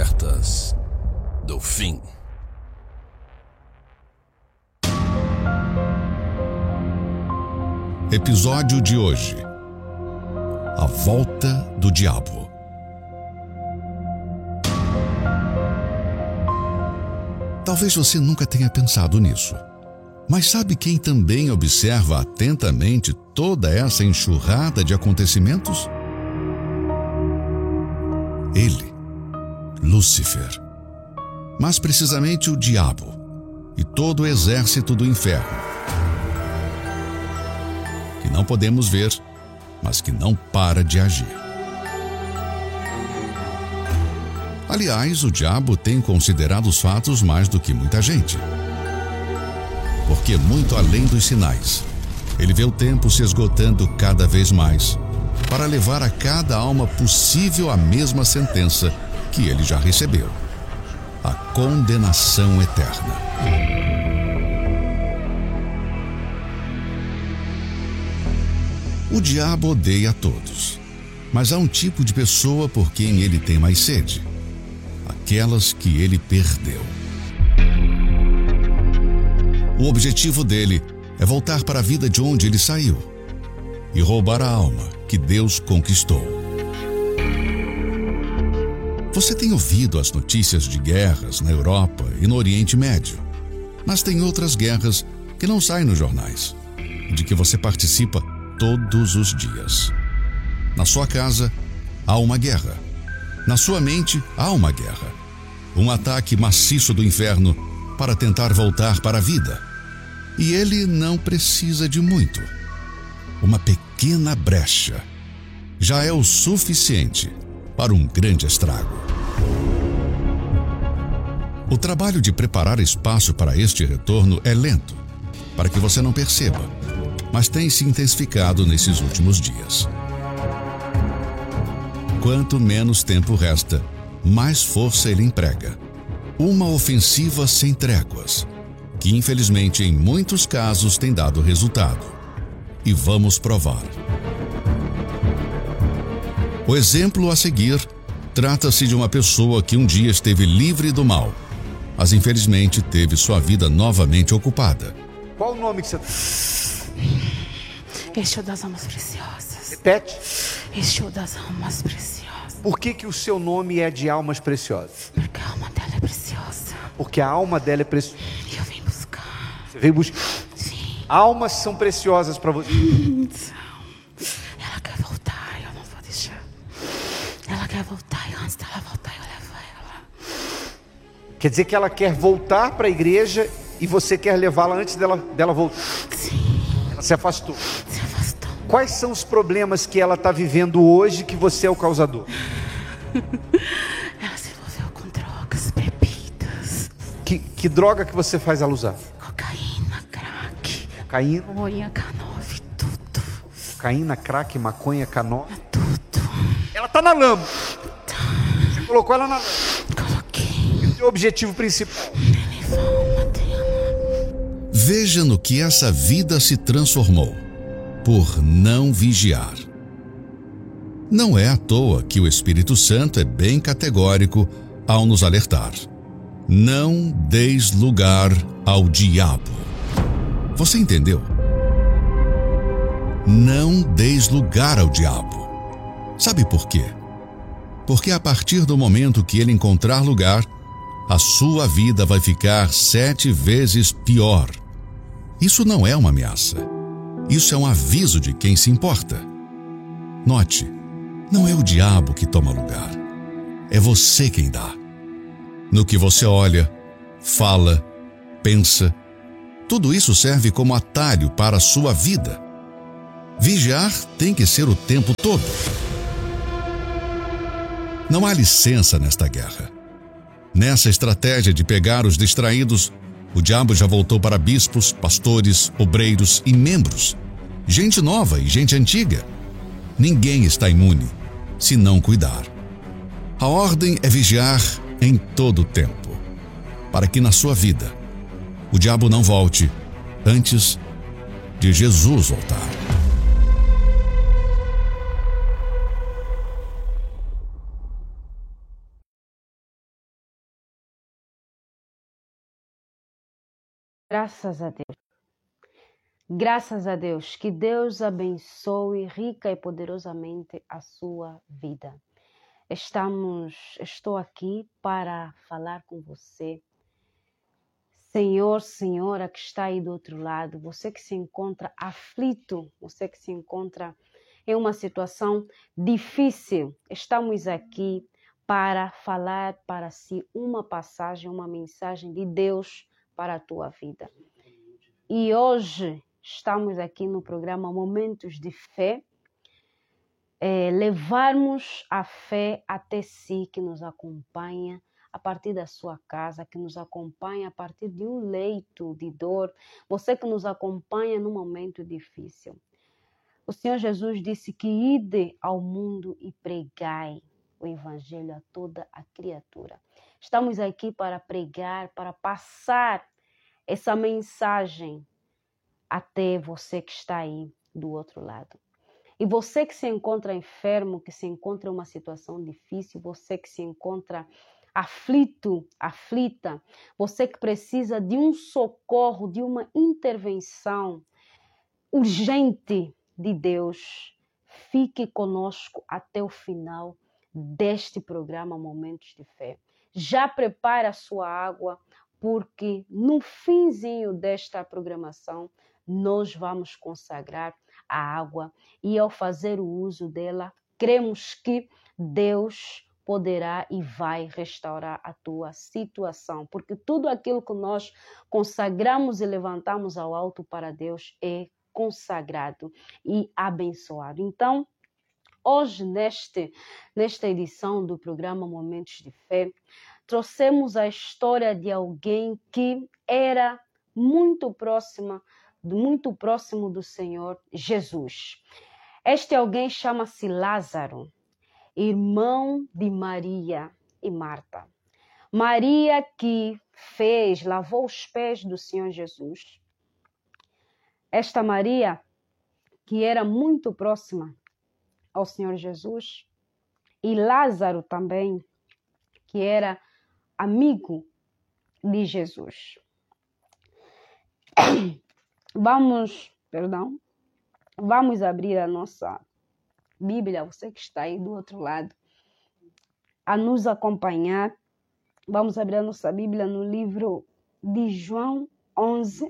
Alertas do fim. Episódio de hoje: A Volta do Diabo. Talvez você nunca tenha pensado nisso, mas sabe quem também observa atentamente toda essa enxurrada de acontecimentos? Ele, Lúcifer, mas precisamente o diabo e todo o exército do inferno, que não podemos ver, mas que não para de agir. Aliás, o diabo tem considerado os fatos mais do que muita gente, porque muito além dos sinais, ele vê o tempo se esgotando cada vez mais, para levar a cada alma possível a mesma sentença que ele já recebeu: a condenação eterna. O diabo odeia a todos, mas há um tipo de pessoa por quem ele tem mais sede: aquelas que ele perdeu. O objetivo dele é voltar para a vida de onde ele saiu e roubar a alma que Deus conquistou. Você tem ouvido as notícias de guerras na Europa e no Oriente Médio, mas tem outras guerras que não saem nos jornais, de que você participa todos os dias. Na sua casa, há uma guerra. Na sua mente, há uma guerra. Um ataque maciço do inferno para tentar voltar para a vida. E ele não precisa de muito. Uma pequena brecha já é o suficiente para um grande estrago. O trabalho de preparar espaço para este retorno é lento, para que você não perceba, mas tem se intensificado nesses últimos dias. Quanto menos tempo resta, mais força ele emprega. Uma ofensiva sem tréguas, que infelizmente em muitos casos tem dado resultado. E vamos provar. O exemplo a seguir trata-se de uma pessoa que um dia esteve livre do mal, mas infelizmente teve sua vida novamente ocupada. Qual o nome que você... Exu das almas preciosas. Repete. Exu das almas preciosas. Por que o seu nome é de almas preciosas? Porque a alma dela é preciosa. Porque a alma dela é preciosa. E eu vim buscar. Você veio buscar. Sim. Almas são preciosas para você. Ela quer voltar, eu não vou deixar. Ela quer voltar e antes dela voltar eu levo ela. Quer dizer que ela quer voltar para a igreja e você quer levá-la antes dela voltar. Sim. Ela se afastou. Se afastou. Quais são os problemas que ela está vivendo hoje que você é o causador? Ela se envolveu com drogas, bebidas. Que droga que você faz ela usar? Cocaína, crack. Cocaína, Maconha, canove, tudo. cocaína, crack, maconha, canó. Tudo. Ela está na lama. Você colocou ela na lama. Coloquei. E o seu objetivo principal? Veja no que essa vida se transformou por não vigiar. Não é à toa que o Espírito Santo é bem categórico ao nos alertar: não deis lugar ao diabo. Você entendeu? Não deis lugar ao diabo. Sabe por quê? Porque a partir do momento que ele encontrar lugar, a sua vida vai ficar 7 vezes pior. Isso não é uma ameaça. Isso é um aviso de quem se importa. Note, não é o diabo que toma lugar. É você quem dá. No que você olha, fala, pensa, tudo isso serve como atalho para a sua vida. Vigiar tem que ser o tempo todo. Não há licença nesta guerra. Nessa estratégia de pegar os distraídos, o diabo já voltou para bispos, pastores, obreiros e membros. Gente nova e gente antiga. Ninguém está imune, se não cuidar. A ordem é vigiar em todo o tempo, para que na sua vida o diabo não volte antes de Jesus voltar. Graças a Deus. Graças a Deus. Que Deus abençoe rica e poderosamente a sua vida. Estou aqui para falar com você. Senhor, senhora que está aí do outro lado, você que se encontra aflito, você que se encontra em uma situação difícil, estamos aqui para falar para si uma passagem, uma mensagem de Deus para a tua vida. E hoje estamos aqui no programa Momentos de Fé, levarmos a fé até si que nos acompanha a partir da sua casa, que nos acompanha a partir de um leito de dor, você que nos acompanha num momento difícil. O Senhor Jesus disse que ide ao mundo e pregai o evangelho a toda a criatura. Estamos aqui para pregar, para passar essa mensagem até você que está aí do outro lado. E você que se encontra enfermo, que se encontra em uma situação difícil, você que se encontra aflito, aflita, você que precisa de um socorro, de uma intervenção urgente de Deus, fique conosco até o final deste programa Momentos de Fé. Já prepare a sua água, porque no finzinho desta programação nós vamos consagrar a água e ao fazer o uso dela, cremos que Deus poderá e vai restaurar a tua situação, porque tudo aquilo que nós consagramos e levantamos ao alto para Deus é consagrado e abençoado. Então, hoje, nesta edição do programa Momentos de Fé, trouxemos a história de alguém que era muito próximo do Senhor Jesus. Este alguém chama-se Lázaro, irmão de Maria e Marta. Maria que lavou os pés do Senhor Jesus. Esta Maria, que era muito próxima ao Senhor Jesus, e Lázaro também, que era amigo de Jesus. Vamos abrir a nossa Bíblia, você que está aí do outro lado, a nos acompanhar. Vamos abrir a nossa Bíblia no livro de João 11.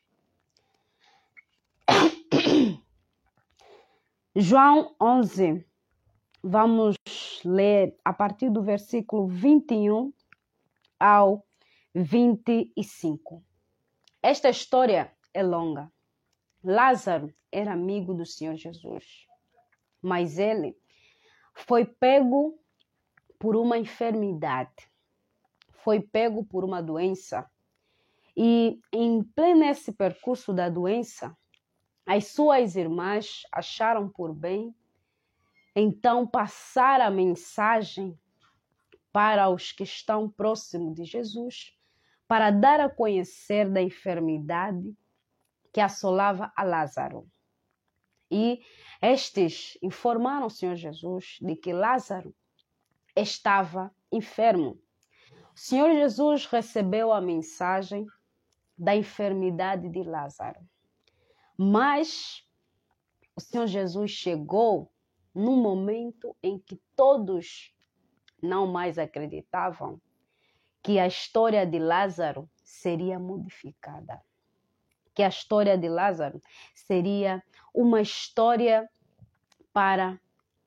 João 11, vamos ler a partir do versículo 21 ao 25. Esta história é longa. Lázaro era amigo do Senhor Jesus, mas ele foi pego por uma enfermidade, foi pego por uma doença, e em pleno esse percurso da doença, as suas irmãs acharam por bem, então, passar a mensagem para os que estão próximos de Jesus, para dar a conhecer da enfermidade que assolava a Lázaro. E estes informaram ao Senhor Jesus de que Lázaro estava enfermo. O Senhor Jesus recebeu a mensagem da enfermidade de Lázaro. Mas o Senhor Jesus chegou num momento em que todos não mais acreditavam que a história de Lázaro seria modificada. Que a história de Lázaro seria uma história para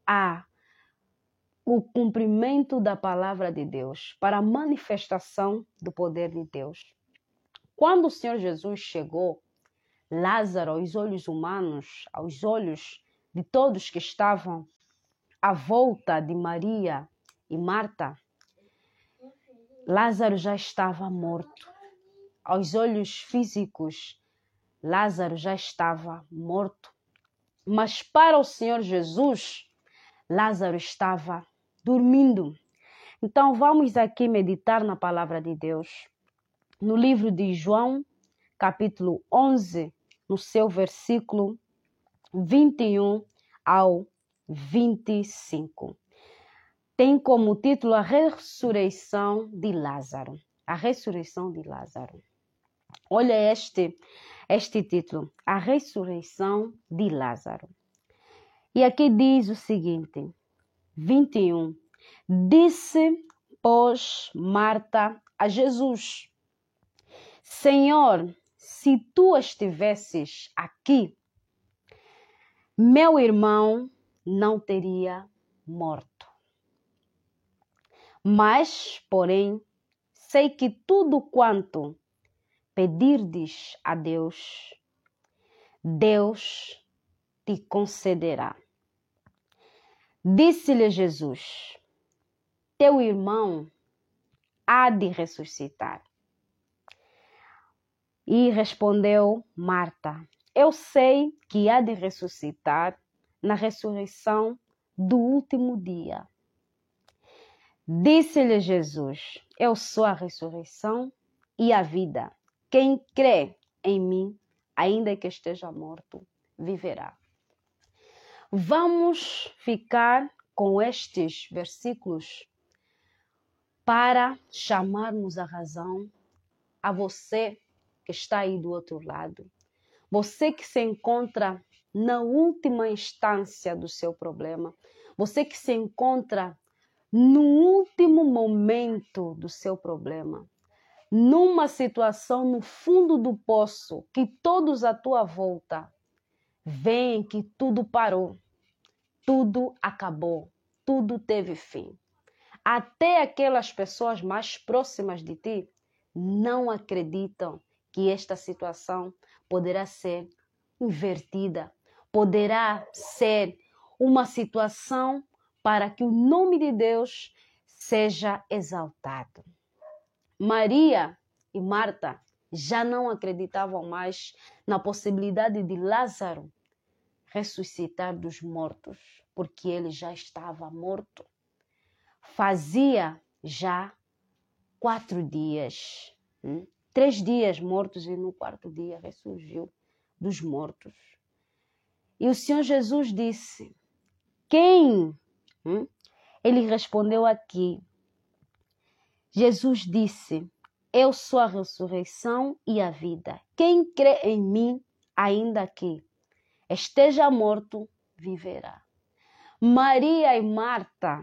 o cumprimento da palavra de Deus, para a manifestação do poder de Deus. Quando o Senhor Jesus chegou, Lázaro, aos olhos humanos, aos olhos de todos que estavam à volta de Maria e Marta, Lázaro já estava morto. Aos olhos físicos, Lázaro já estava morto. Mas para o Senhor Jesus, Lázaro estava dormindo. Então vamos aqui meditar na palavra de Deus. No livro de João, capítulo 11, no seu versículo 21 ao 25. Tem como título a ressurreição de Lázaro. A ressurreição de Lázaro. Olha este título, A Ressurreição de Lázaro. E aqui diz o seguinte, 21. Disse, pois, Marta a Jesus: Senhor, se tu estivesses aqui, meu irmão não teria morto. Mas, porém, sei que tudo quanto pedirdes a Deus, Deus te concederá. Disse-lhe Jesus: teu irmão há de ressuscitar. E respondeu Marta: eu sei que há de ressuscitar na ressurreição do último dia. Disse-lhe Jesus: eu sou a ressurreição e a vida. Quem crê em mim, ainda que esteja morto, viverá. Vamos ficar com estes versículos para chamarmos a razão a você que está aí do outro lado. Você que se encontra na última instância do seu problema. Você que se encontra no último momento do seu problema. Numa situação no fundo do poço, que todos à tua volta veem que tudo parou, tudo acabou, tudo teve fim. Até aquelas pessoas mais próximas de ti não acreditam que esta situação poderá ser invertida, poderá ser uma situação para que o nome de Deus seja exaltado. Maria e Marta já não acreditavam mais na possibilidade de Lázaro ressuscitar dos mortos, porque ele já estava morto. Fazia já 4 dias, 3 dias mortos e no 4º dia ressurgiu dos mortos. E o Senhor Jesus disse: quem? Ele respondeu aqui. Jesus disse: eu sou a ressurreição e a vida. Quem crê em mim, ainda que esteja morto, viverá. Maria e Marta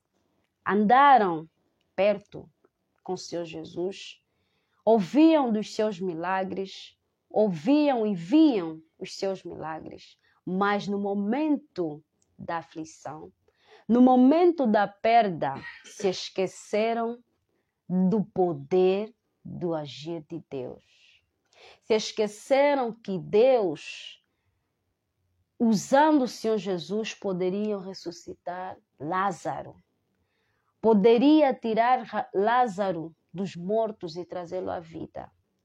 andaram perto com o Senhor Jesus, ouviam dos seus milagres, ouviam e viam os seus milagres, mas no momento da aflição, no momento da perda, se esqueceram do poder do agir de Deus. Se esqueceram que Deus, usando o Senhor Jesus, poderia ressuscitar Lázaro. Poderia tirar Lázaro dos mortos e trazê-lo à vida.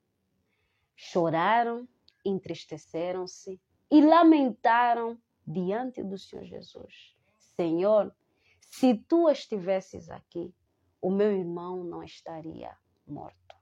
Choraram, entristeceram-se e lamentaram diante do Senhor Jesus. Senhor, se tu estivesses aqui, o meu irmão não estaria morto.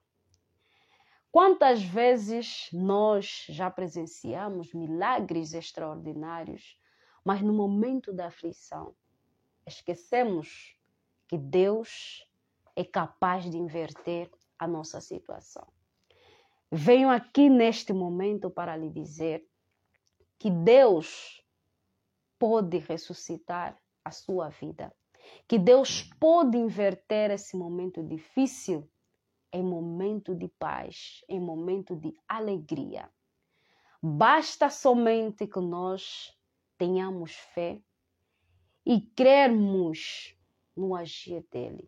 Quantas vezes nós já presenciamos milagres extraordinários, mas no momento da aflição, esquecemos que Deus é capaz de inverter a nossa situação. Venho aqui neste momento para lhe dizer que Deus pode ressuscitar a sua vida, que Deus pode inverter esse momento difícil em momento de paz, em momento de alegria. Basta somente que nós tenhamos fé e crermos no agir dele.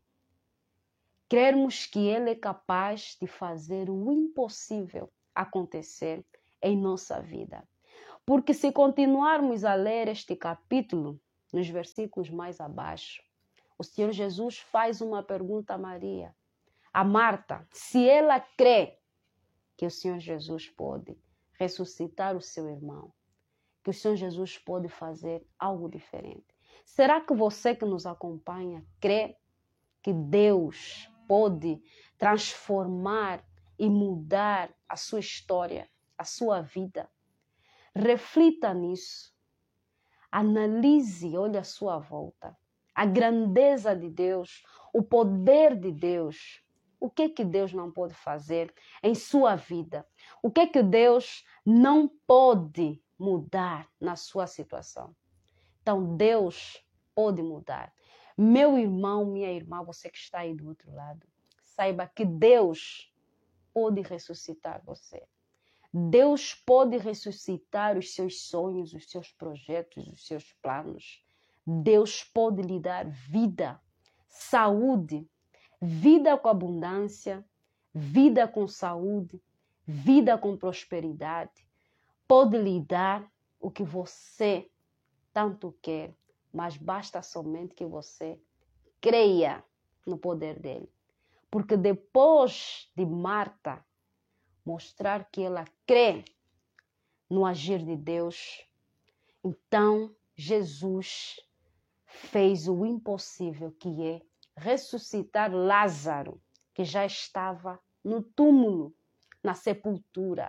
Crermos que ele é capaz de fazer o impossível acontecer em nossa vida. Porque se continuarmos a ler este capítulo, nos versículos mais abaixo, o Senhor Jesus faz uma pergunta a Maria, a Marta, se ela crê que o Senhor Jesus pode ressuscitar o seu irmão, que o Senhor Jesus pode fazer algo diferente. Será que você que nos acompanha crê que Deus pode transformar e mudar a sua história, a sua vida? Reflita nisso. Analise, olhe à sua volta. A grandeza de Deus, o poder de Deus O que é que Deus não pode fazer em sua vida? O que é que Deus não pode mudar na sua situação? Então, Deus pode mudar. Meu irmão, minha irmã, você que está aí do outro lado, saiba que Deus pode ressuscitar você. Deus pode ressuscitar os seus sonhos, os seus projetos, os seus planos. Deus pode lhe dar vida, saúde, vida com abundância, vida com saúde, vida com prosperidade. Pode lhe dar o que você tanto quer, mas basta somente que você creia no poder dele. Porque depois de Marta mostrar que ela crê no agir de Deus, então Jesus fez o impossível, que é ressuscitar Lázaro, que já estava no túmulo, na sepultura,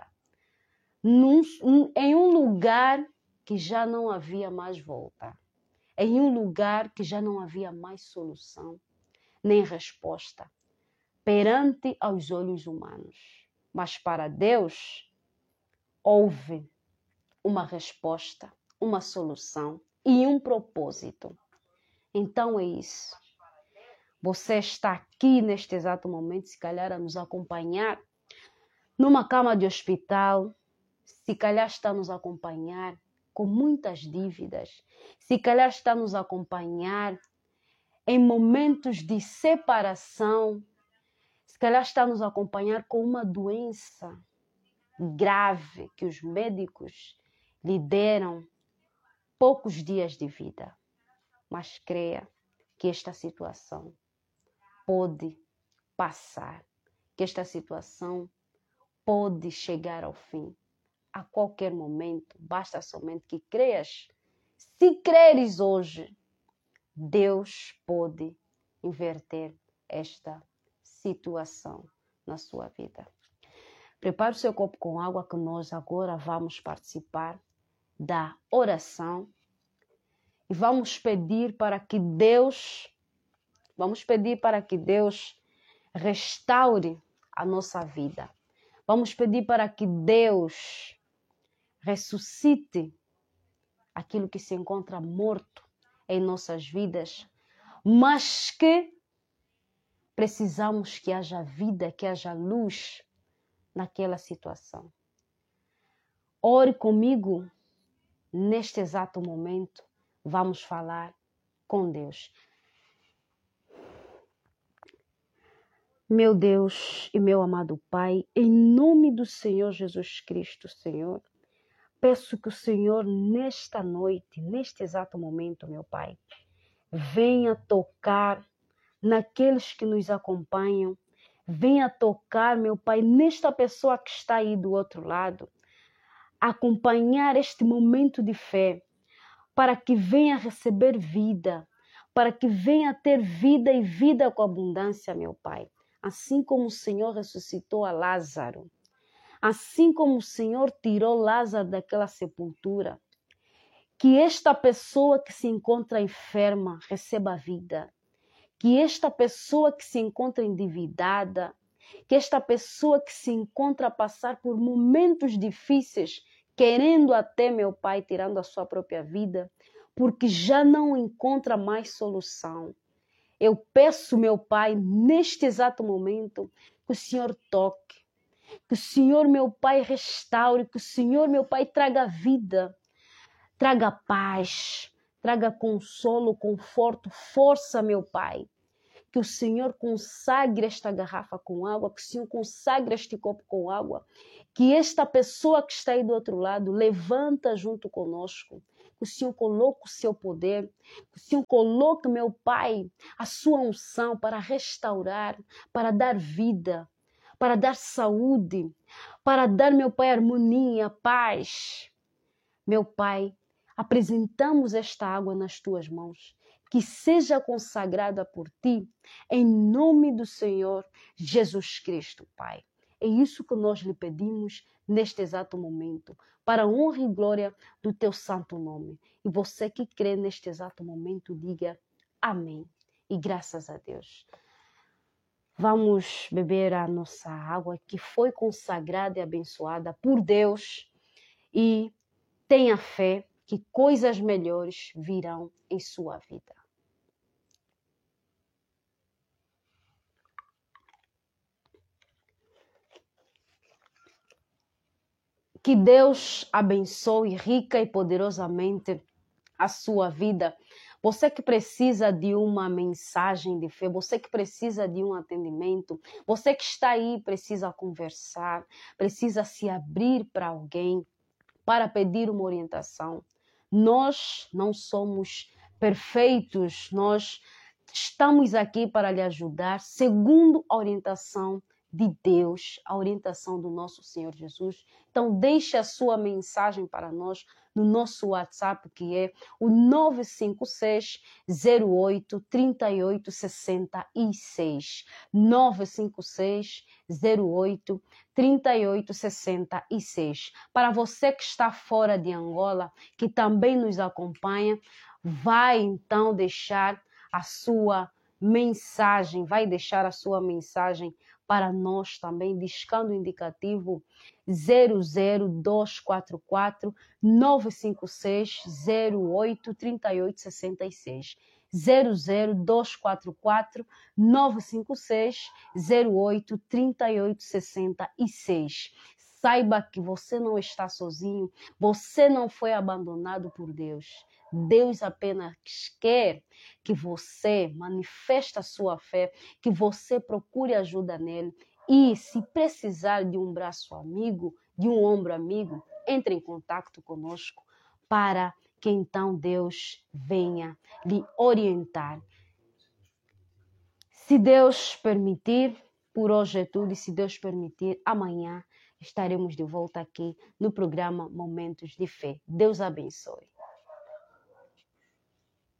em um lugar que já não havia mais volta, em um lugar que já não havia mais solução, nem resposta, perante aos olhos humanos. Mas para Deus, houve uma resposta, uma solução e um propósito. Então é isso. Você está aqui neste exato momento, se calhar a nos acompanhar numa cama de hospital, se calhar está a nos acompanhar com muitas dívidas, se calhar está a nos acompanhar em momentos de separação, se calhar está a nos acompanhar com uma doença grave que os médicos lhe deram poucos dias de vida. Mas creia que esta situação pode passar, que esta situação pode chegar ao fim. A qualquer momento, basta somente que creias. Se creres hoje, Deus pode inverter esta situação na sua vida. Prepare o seu copo com água, que nós agora vamos participar da oração e vamos pedir para que Deus restaure a nossa vida. Vamos pedir para que Deus ressuscite aquilo que se encontra morto em nossas vidas, mas que precisamos que haja vida, que haja luz naquela situação. Ore comigo neste exato momento. Vamos falar com Deus. Meu Deus e meu amado Pai, em nome do Senhor Jesus Cristo, Senhor, peço que o Senhor nesta noite, neste exato momento, meu Pai, venha tocar naqueles que nos acompanham, venha tocar, meu Pai, nesta pessoa que está aí do outro lado, acompanhar este momento de fé, para que venha receber vida, para que venha ter vida e vida com abundância, meu Pai. Assim como o Senhor ressuscitou a Lázaro, assim como o Senhor tirou Lázaro daquela sepultura, que esta pessoa que se encontra enferma receba vida, que esta pessoa que se encontra endividada, que esta pessoa que se encontra a passar por momentos difíceis, querendo até, meu Pai, tirando a sua própria vida, porque já não encontra mais solução. Eu peço, meu Pai, neste exato momento, que o Senhor toque, que o Senhor, meu Pai, restaure, que o Senhor, meu Pai, traga vida, traga paz, traga consolo, conforto, força, meu Pai. Que o Senhor consagre esta garrafa com água, que o Senhor consagre este copo com água, que esta pessoa que está aí do outro lado levanta junto conosco, que o Senhor coloque o seu poder, que o Senhor coloque, meu Pai, a sua unção para restaurar, para dar vida, para dar saúde, para dar, meu Pai, harmonia, paz. Meu Pai, apresentamos esta água nas tuas mãos, que seja consagrada por ti, em nome do Senhor Jesus Cristo, Pai. É isso que nós lhe pedimos neste exato momento, para a honra e glória do teu santo nome. E você que crê neste exato momento, diga amém. E graças a Deus. Vamos beber a nossa água que foi consagrada e abençoada por Deus e tenha fé que coisas melhores virão em sua vida. Que Deus abençoe rica e poderosamente a sua vida. Você que precisa de uma mensagem de fé, você que precisa de um atendimento, você que está aí precisa conversar, precisa se abrir para alguém, para pedir uma orientação. Nós não somos perfeitos, nós estamos aqui para lhe ajudar segundo a orientação de Deus, a orientação do nosso Senhor Jesus. Então, deixe a sua mensagem para nós no nosso WhatsApp, que é o 956-08-3866. 956-08-3866. Para você que está fora de Angola, que também nos acompanha, vai então deixar a sua mensagem, para nós também, discando o indicativo 00244 956 08 3866. 00244 956 08 3866. Saiba que você não está sozinho, você não foi abandonado por Deus. Deus apenas quer que você manifeste a sua fé, que você procure ajuda nele. E se precisar de um braço amigo, de um ombro amigo, entre em contato conosco para que então Deus venha lhe orientar. Se Deus permitir, por hoje é tudo, e se Deus permitir, amanhã estaremos de volta aqui no programa Momentos de Fé. Deus abençoe.